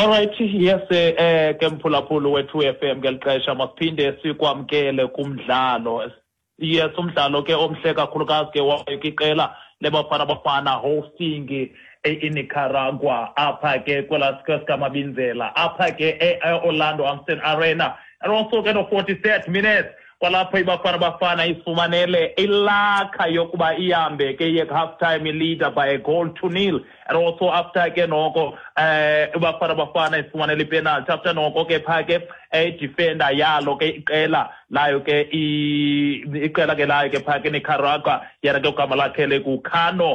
Alright, yes, ke mphulaphula wethu FM ngelixesha masiphinde sikwamkele kumdlalo. Yes, umdlalo ke omhle kakhulukazi ke wayiqela leBafana Bafana hosting eNicaragua apha ke kwelaSikamabinzela apha ke eOrlando Amsterdam Arena. And also ke no 43rd minutes kwalapho iBafana Bafana ifumanele ilakha yokuba ihambe ke half time leader by a goal to nil. And also after ke noko iBafana Bafana ifumanele penalty after noko ke phake defender yalo ke iqela layo ke iqela ke layo ke phake Nicaragua yena ke ugama lakhe leKano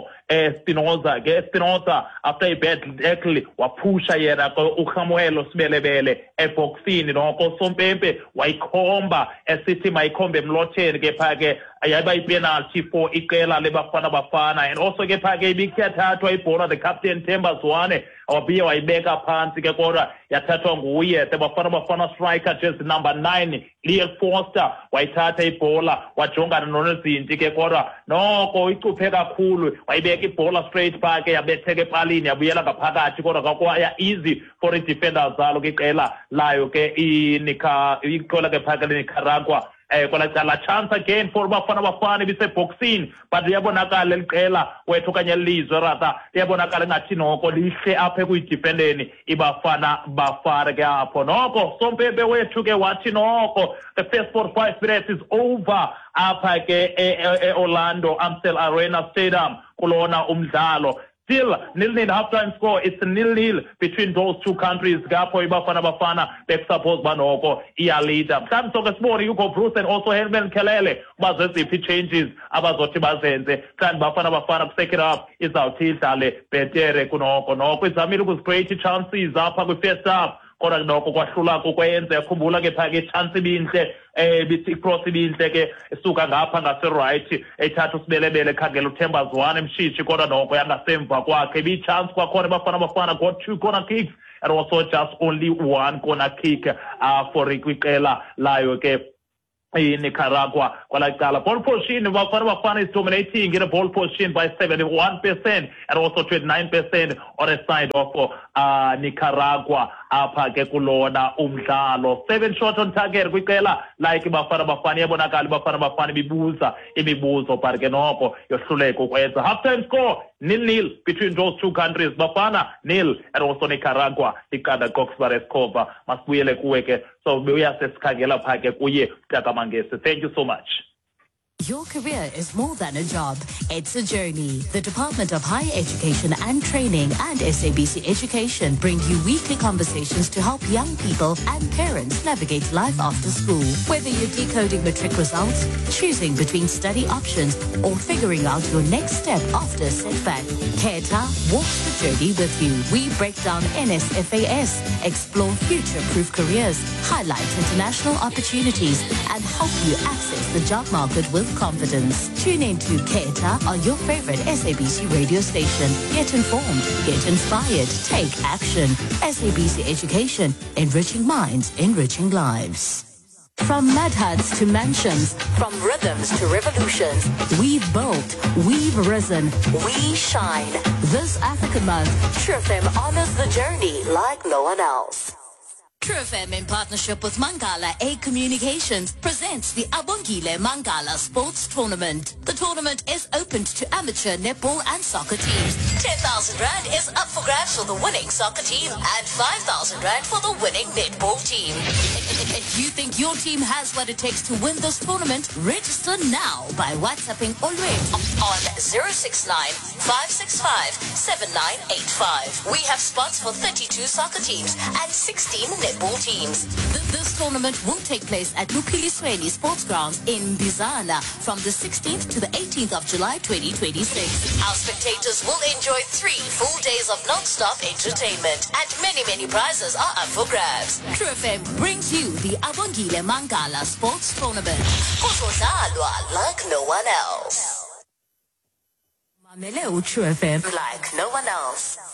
Espinosa after a bad tackle wapusha yena uGamuelo Sibelebele eboxini noko Sompempe wayikhomba esithi mayikhombe emlotheni ke phake ayaba ipenalty for iqela leBafana Bafana. And also ke phake ibikuthathwa ibhola the captain Themba Zwane wabiye wayibeka phansi ke kodwa yathathwa nguye seBafana Bafana striker jersey number 9 Leo Foster wayithatha ibhola wajongana noNozinti ke kodwa noko icuphe kakhulu wayibeka ibhola straight back yabetheke epalini yabuyela ngaphakathi kodwa kwakwaya easy for i-defenders zalo ke iqela layo ke iqola ke phakathi leNicaragua. Kwala chance again for Bafana Bafana biseboxing but liyabonakala liqela wethu kanye lizwe ratha liyabonakala ngathi noko lihle apha kuyidefendeni iBafana Bafana ke apho noko Sompempe wethu ke wathi noko the first 45 minutes is over apha ke eOrlando Amstel Arena Stadium kulona umdlalo. Still, 0-0 half-time score. It's 0-0 between those two countries. Gapo iBafana Bafana suppose banoko iya leader. Some soke sport Hugo Bruce and also Herman Kelele bazeziphi changes abazothi bazenze. Kan Bafana Bafana second half izawuthi idlale betere kunoko noko izamile ukuzicreate chances apha kwi-first half. Kodwa noko kwahlula kokwenza yakhumbula ke phake chance ibinhle bithi cross ibinhle ke esuka ngapha ngase right ethatha usibelebele khangela uThemba Zwane emshishi kodwa noko yangasemva kwakhe bi chance kwakhona Bafana Bafana got 2 corner kicks and also just only 1 corner kick for iqela layo ke Nicaragua kwalaqala ball position Bafana Bafana is dominating in a ball position by 71% and also 29% on the side of Nicaragua apha ke kulona umdlalo. 7 shots on target kwiqela like Bafana Bafana yabonakala Bafana Bafana bibuza imibuzo but ke noko yohluleka ukwenza. Half time score 0-0 between those two countries. Bafana 0 and also Nicaragua iqanda Coxbares cover masibuyele kuwe ke so uyasesikhangela pha ke kuye Takamangese. Thank you so much. Your career is more than a job. It's a journey. The Department of Higher Education and Training and SABC Education bring you weekly conversations to help young people and parents navigate life after school. Whether you're decoding matric results, choosing between study options, or figuring out your next step after a setback, KETA walks the journey with you. We break down NSFAS, explore future-proof careers, highlight international opportunities, and help you access the job market with confidence. Tune in to KETA on your favorite SABC radio station. Get informed, get inspired, take action. SABC Education, enriching minds, enriching lives. From mud huts to mansions, from rhythms to revolutions, we've built, we've risen, we shine. This African month, True FM honors the journey like no one else. True FM in partnership with Mangala A Communications presents the Abongile Mangala Sports Tournament. The tournament is open to amateur netball and soccer teams. 10,000 Rand is up for grabs for the winning soccer team and 5,000 Rand for the winning netball team. If you think your team has what it takes to win this tournament, register now by WhatsApping Olwet on 069 565 7985. We have spots for 32 soccer teams and 16 netball teams. This tournament will take place at Lupilisweni Sports Grounds in Bizana from the 16th to the 18th of July 2026. Our spectators will enjoy 3 full days of non-stop entertainment and many prizes are up for grabs. True FM brings you the Abongile Mangala Sports Tournament. Kuzodlalwa like no one else. Mamele True FM like no one else.